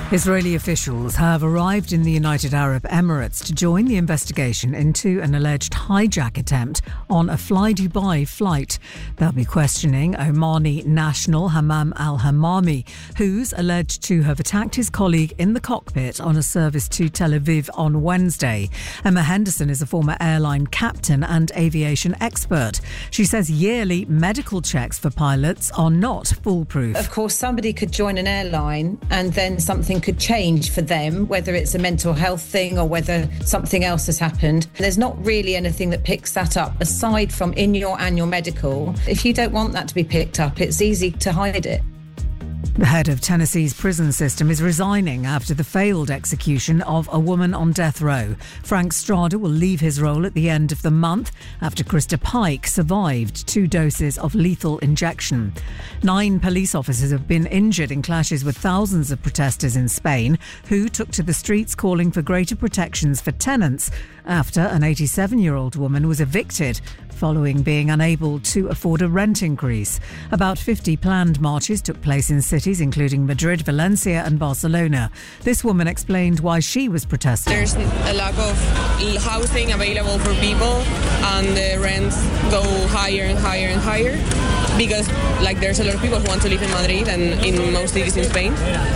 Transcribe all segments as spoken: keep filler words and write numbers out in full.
Israeli officials have arrived in the United Arab Emirates to join the investigation into an alleged hijack attempt on a Fly Dubai flight. They'll be questioning Omani national Hammam al-Hammami, who's alleged to have attacked his colleague in the cockpit on a service to Tel Aviv on Wednesday. Emma Henderson is a former airline captain and aviation expert. She says yearly medical checks for pilots are not foolproof. Of course, somebody could join an airline and then something could change for them, whether it's a mental health thing or whether something else has happened. There's not really anything that picks that up aside from in your annual medical. If you don't want that to be picked up, it's easy to hide it. The head of Tennessee's prison system is resigning after the failed execution of a woman on death row. Frank Strada will leave his role at the end of the month after Krista Pike survived two doses of lethal injection. Nine police officers have been injured in clashes with thousands of protesters in Spain who took to the streets calling for greater protections for tenants after an eighty-seven-year-old woman was evicted following being unable to afford a rent increase. About fifty planned marches took place in cities including Madrid, Valencia and Barcelona. This woman explained why she was protesting. There's a lack of housing available for people and the rents go higher and higher and higher because like there's a lot of people who want to live in Madrid and in most cities in Spain,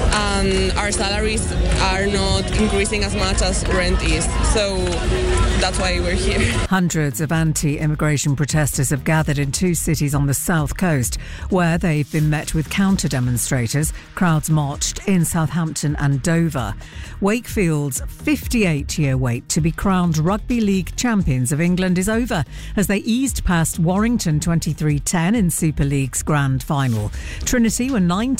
and our salaries are not increasing as much as rent is. So that's why we're here. Hundreds of anti-immigration protesters have gathered in two cities on the south coast where they've been met with counter-demonstrators. Crowds marched in Southampton and Dover. Wakefield's fifty-eight-year wait to be crowned Rugby League champions of England is over as they eased past Warrington twenty-three ten in Super League's grand final. Trinity were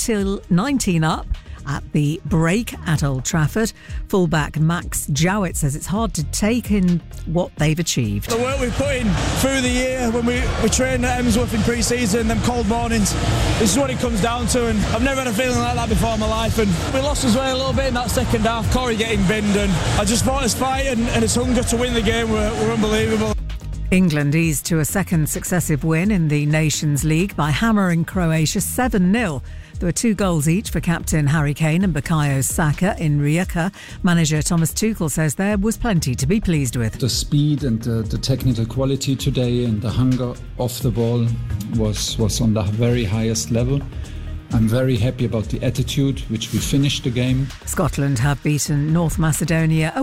nineteen up at the break at Old Trafford. Fullback Max Jowett says it's hard to take in what they've achieved. The work we've put in through the year when we, we trained at Emsworth in pre-season, them cold mornings, this is what it comes down to, and I've never had a feeling like that before in my life, and we lost as well a little bit in that second half, Corey getting binned, and I just thought his fight and, and his hunger to win the game were, were unbelievable. England eased to a second successive win in the Nations League by hammering Croatia seven nil. There were two goals each for captain Harry Kane and Bukayo Saka in Rijeka. Manager Thomas Tuchel says there was plenty to be pleased with. The speed and the, the technical quality today and the hunger off the ball was, was on the very highest level. I'm very happy about the attitude which we finished the game. Scotland have beaten North Macedonia